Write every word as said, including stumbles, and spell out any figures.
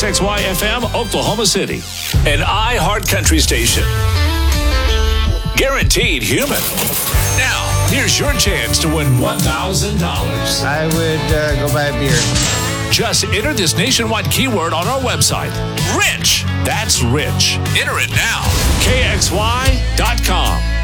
X Y F M, Oklahoma City. An iHeart Country station. Guaranteed human. Now, here's your chance to win one thousand dollars. I would uh, go buy a beer. Just enter this nationwide keyword on our website. Rich. That's rich. Enter it now. K X Y dot com.